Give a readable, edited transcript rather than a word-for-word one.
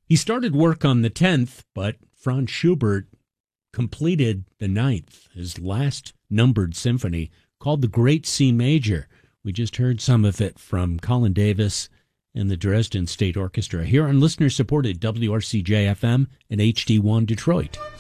He started work on the 10th, but Franz Schubert completed the 9th, his last numbered symphony, called the Great C Major. We just heard some of it from Colin Davis and the Dresden State Orchestra here on listener-supported WRCJ-FM and HD1 Detroit.